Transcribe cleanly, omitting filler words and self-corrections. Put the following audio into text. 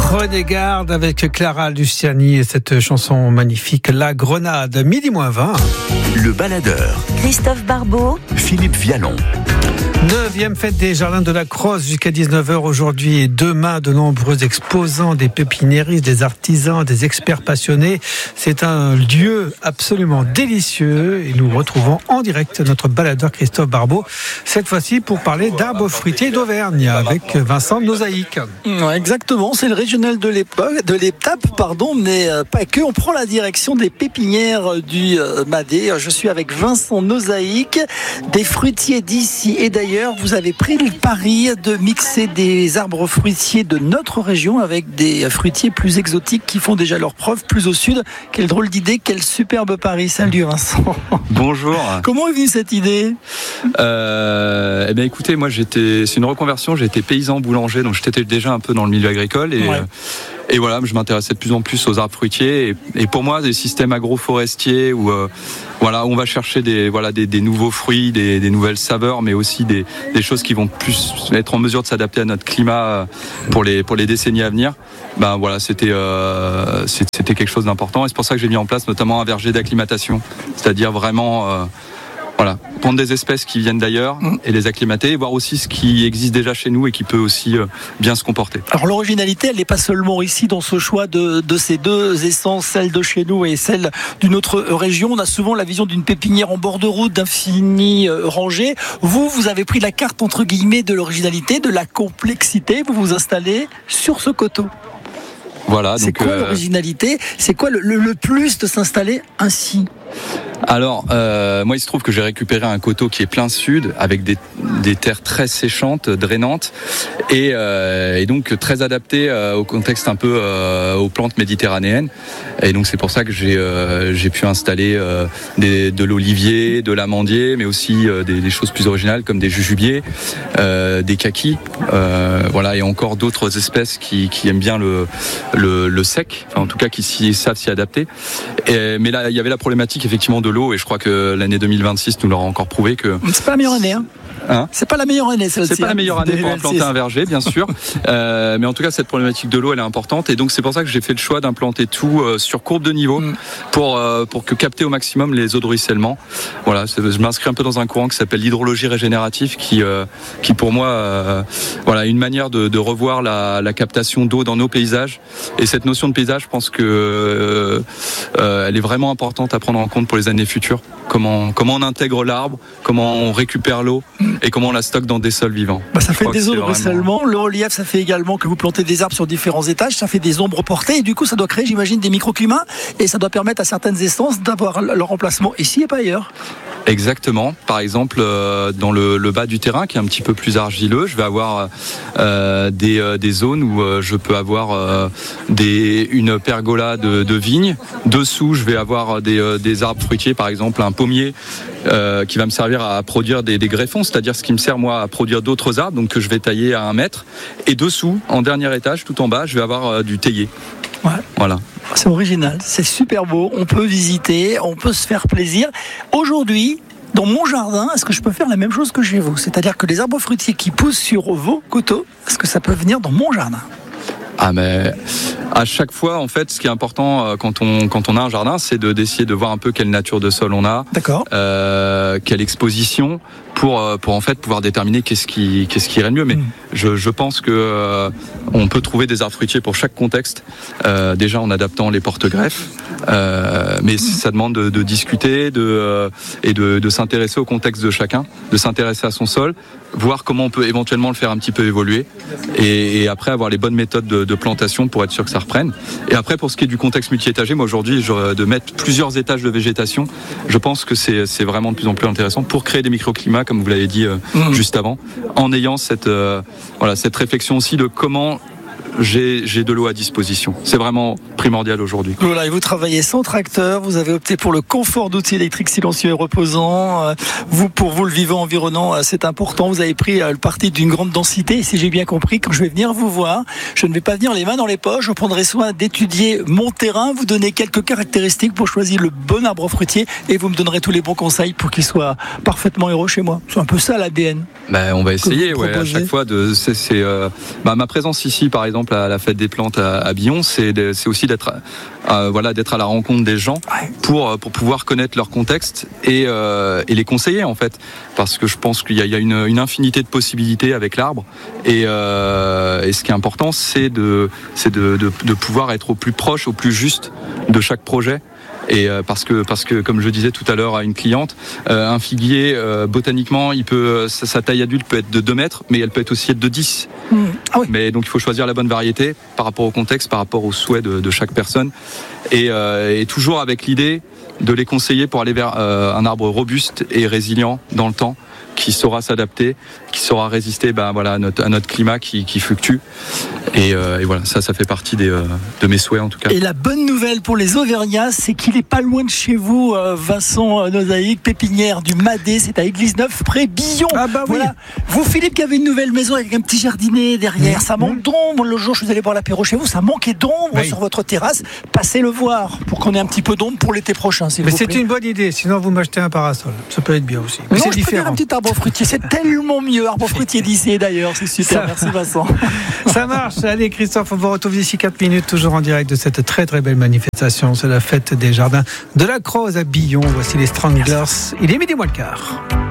Prenez garde avec Clara Luciani et cette chanson magnifique, La Grenade, 12h20. Le baladeur. Christophe Barbeau. Philippe Vialon. 9e fête des Jardins de la Crosse jusqu'à 19h aujourd'hui et demain. De nombreux exposants, des pépiniéristes, des artisans, des experts passionnés. C'est un lieu absolument délicieux et nous retrouvons en direct notre baladeur Christophe Barbeau. Cette fois-ci pour parler d'arbres fruitiers d'Auvergne avec Vincent Nozaïque. Ouais, exactement, c'est le régional de l'étape, mais pas que. On prend la direction des pépinières du Madé. Je suis avec Vincent Nozaïque, des fruitiers d'ici et d'ailleurs. Vous avez pris le pari de mixer des arbres fruitiers de notre région avec des fruitiers plus exotiques qui font déjà leurs preuves plus au sud. Quelle drôle d'idée, quel superbe pari. Salut Vincent. Bonjour. Comment est venue cette idée ? Écoutez, moi c'est une reconversion, j'ai été paysan boulanger, donc j'étais déjà un peu dans le milieu agricole et voilà, je m'intéressais de plus en plus aux arbres fruitiers et pour moi des systèmes agroforestiers où on va chercher des nouveaux fruits, des nouvelles saveurs, mais aussi des choses qui vont plus être en mesure de s'adapter à notre climat pour les décennies à venir. C'était quelque chose d'important et c'est pour ça que j'ai mis en place notamment un verger d'acclimatation, c'est-à-dire vraiment prendre des espèces qui viennent d'ailleurs et les acclimater, et voir aussi ce qui existe déjà chez nous et qui peut aussi bien se comporter. Alors l'originalité, elle n'est pas seulement ici dans ce choix de ces deux essences, celle de chez nous et celle d'une autre région. On a souvent la vision d'une pépinière en bord de route, d'infinies rangées. Vous avez pris la carte entre guillemets de l'originalité, de la complexité. Vous vous installez sur ce coteau. Voilà. C'est quoi l'originalité ? C'est quoi le plus de s'installer ainsi ? Alors, moi, il se trouve que j'ai récupéré un coteau qui est plein sud, avec des terres très séchantes, drainantes, et donc très adapté au contexte un peu aux plantes méditerranéennes. Et donc c'est pour ça que j'ai pu installer de l'olivier, de l'amandier, mais aussi des choses plus originales comme des jujubiers, des kakis, et encore d'autres espèces qui aiment bien le sec, enfin, en tout cas qui savent s'y adapter. Mais là, il y avait la problématique effectivement de l'eau, et je crois que l'année 2026 nous l'aura encore prouvé que c'est pas la meilleure année. C'est pas la meilleure année, celle-ci. C'est pas la meilleure année pour implanter un verger, bien sûr. Mais en tout cas, cette problématique de l'eau, elle est importante. Et donc, c'est pour ça que j'ai fait le choix d'implanter tout sur courbe de niveau pour que capter au maximum les eaux de ruissellement. Voilà, je m'inscris un peu dans un courant qui s'appelle l'hydrologie régénérative, qui pour moi, une manière de revoir la captation d'eau dans nos paysages. Et cette notion de paysage, je pense que elle est vraiment importante à prendre en compte pour les années futures. Comment on intègre l'arbre, comment on récupère l'eau et comment on la stocke dans des sols vivants. Ça fait des eaux de ruissellement. Le relief, ça fait également que vous plantez des arbres sur différents étages. Ça fait des ombres portées et du coup, ça doit créer, j'imagine, des microclimats et ça doit permettre à certaines essences d'avoir leur emplacement ici et pas ailleurs. Exactement. Par exemple, dans le bas du terrain, qui est un petit peu plus argileux, je vais avoir des zones où je peux avoir une pergola de vignes. Dessous, je vais avoir des arbres fruitiers, par exemple un pommier qui va me servir à produire des greffons, c'est-à-dire ce qui me sert moi à produire d'autres arbres, donc que je vais tailler à 1 mètre. Et dessous, en dernier étage, tout en bas, je vais avoir du théier. Ouais. Voilà. C'est original, c'est super beau, on peut visiter, on peut se faire plaisir. Aujourd'hui, dans mon jardin, est-ce que je peux faire la même chose que chez vous ? C'est-à-dire que les arbres fruitiers qui poussent sur vos coteaux, est-ce que ça peut venir dans mon jardin ? Mais à chaque fois, en fait, ce qui est important quand on a un jardin, c'est d'essayer de voir un peu quelle nature de sol on a, quelle exposition, pour en fait pouvoir déterminer qu'est-ce qui irait le mieux. Mais je pense que on peut trouver des arbres fruitiers pour chaque contexte, déjà en adaptant les porte-greffes, mais ça demande de discuter et de s'intéresser au contexte de chacun, de s'intéresser à son sol, voir comment on peut éventuellement le faire un petit peu évoluer et après avoir les bonnes méthodes de plantation pour être sûr que ça reprenne. Et après, pour ce qui est du contexte multi-étagé, moi aujourd'hui, de mettre plusieurs étages de végétation, je pense que c'est vraiment de plus en plus intéressant pour créer des microclimats, comme vous l'avez dit juste avant, en ayant cette réflexion aussi de comment j'ai de l'eau à disposition. C'est vraiment primordial aujourd'hui. Voilà, et vous travaillez sans tracteur, vous avez opté pour le confort d'outils électriques silencieux et reposants. Pour vous, le vivant environnant, c'est important. Vous avez pris le parti d'une grande densité. Et si j'ai bien compris, quand je vais venir vous voir, je ne vais pas venir les mains dans les poches. Je prendrai soin d'étudier mon terrain, vous donner quelques caractéristiques pour choisir le bon arbre fruitier et vous me donnerez tous les bons conseils pour qu'il soit parfaitement heureux chez moi. C'est un peu ça l'ADN. On va essayer, à chaque fois. Ma présence ici, par exemple, exemple à la fête des plantes à Billon, c'est aussi d'être à la rencontre des gens pour pouvoir connaître leur contexte et les conseiller en fait, parce que je pense qu'il y a une infinité de possibilités avec l'arbre et ce qui est important c'est de pouvoir être au plus proche, au plus juste de chaque projet. Et parce que comme je disais tout à l'heure à une cliente, un figuier botaniquement, sa taille adulte peut être de 2 mètres, mais elle peut être aussi de 10. Ah oui. Mais donc il faut choisir la bonne variété par rapport au contexte, par rapport aux souhaits de chaque personne, et toujours avec l'idée de les conseiller pour aller vers un arbre robuste et résilient dans le temps, qui saura s'adapter, qui saura résister à notre climat qui fluctue. Et voilà, ça fait partie de mes souhaits en tout cas. Et la bonne nouvelle pour les Auvergnats, c'est qu'il est pas loin de chez vous, Vincent Nozaïc, pépinière du Madé, c'est à Église-Neuve, près Billon. Ah bah oui. Voilà. Vous, Philippe, qui avez une nouvelle maison avec un petit jardinet derrière, ça manque d'ombre. Le jour, je suis allé boire l'apéro chez vous, ça manquait d'ombre sur votre terrasse. Passez le voir pour qu'on ait un petit peu d'ombre pour l'été prochain, s'il vous plaît. Mais c'est une bonne idée, sinon vous m'achetez un parasol. Ça peut être bien aussi. Mais c'est différent. Un petit arbre fruitier, c'est tellement mieux. Arbre fruitier d'ici d'ailleurs, c'est super. Merci Vincent. Ça marche. Allez Christophe, on vous retrouve d'ici 4 minutes, toujours en direct de cette très très belle manifestation. C'est la fête des jardins de la Croze à Billon. Voici les Stranglers. Il est 12:15.